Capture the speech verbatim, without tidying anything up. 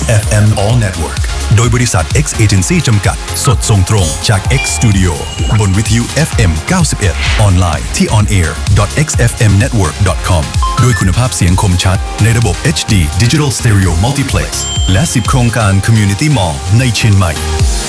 เอฟ เอ็ม All Network โดยบริษัท X Agency จำกัดสดส่งตรงจาก X Studio บนวิทยุ เอฟ เอ็ม เก้าสิบเอ็ด ออนไลน์ที่ on air dot x f m network dot com ด้วยคุณภาพเสียงคมชัดในระบบ เอช ดี Digital Stereo Multiplex และสิบโครงการ Community Mall ในเชียงใหม่